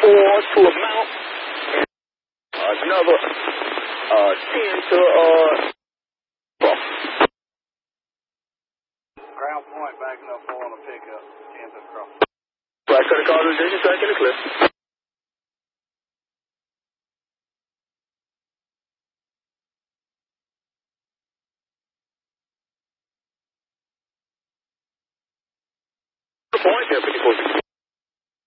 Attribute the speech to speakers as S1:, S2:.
S1: to a mount. Another 10 to
S2: Ground point backing up on a pickup. 10 to cross.
S1: Flash credit card position, track in the clear. Point there, 54.